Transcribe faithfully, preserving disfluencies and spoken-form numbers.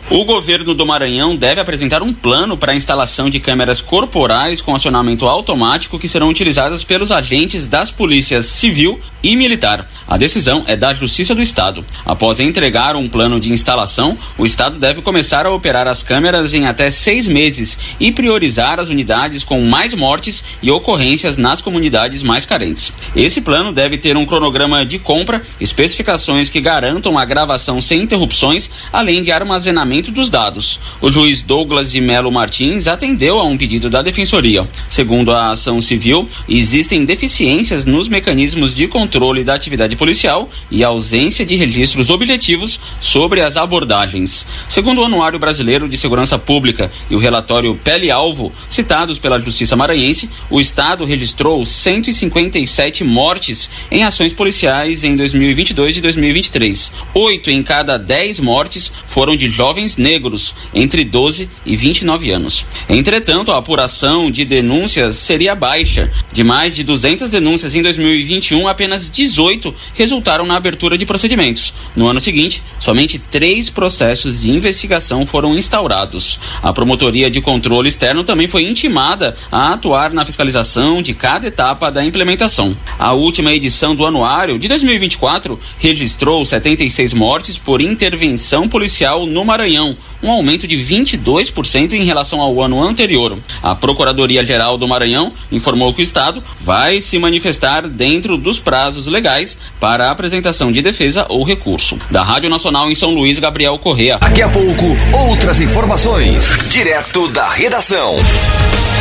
O governo do Maranhão deve apresentar um plano para a instalação de câmeras corporais com acionamento automático que serão utilizadas pelos agentes das polícias civil e militar. A decisão é da Justiça do Estado. Após entregar um plano de instalação, o Estado deve começar a operar as câmeras em até seis meses e priorizar as unidades com mais mortes e ocorrências nas comunidades mais carentes. Esse plano deve ter um cronograma de compra, especificações que garantam a gravação sem interrupções, além de armazenamento dos dados. O juiz Douglas de Melo Martins atendeu a um pedido da Defensoria. Segundo a ação civil, existem deficiências nos mecanismos de controle da atividade policial e ausência de registros objetivos sobre as abordagens. Segundo o Anuário Brasileiro de Segurança Pública e o relatório Pele-Alvo, citados pela Justiça Maranhense, o Estado registrou cento e cinquenta e sete mortes em ações policiais em dois mil e vinte e dois e dois mil e vinte e três. Oito em cada dez mortes foram de jovens negros entre doze e vinte e nove anos. Entretanto, a apuração de denúncias seria baixa. De mais de duzentas denúncias em dois mil e vinte e um, apenas dezoito resultaram na abertura de procedimentos. No ano seguinte, somente três processos de investigação foram instaurados. A Promotoria de Controle Externo também foi intimada a atuar na fiscalização de cada etapa da implementação. A última edição do anuário de dois mil e vinte e quatro registrou setenta e seis mortes por intervenção policial no Maranhão, um aumento de vinte e dois por cento em relação ao ano anterior. A Procuradoria-Geral do Maranhão informou que o Estado vai se manifestar dentro dos prazos legais para a apresentação de defesa ou recurso. Da Rádio Nacional em São Luís, Gabriel Correa. Daqui a pouco, outras informações, direto da redação.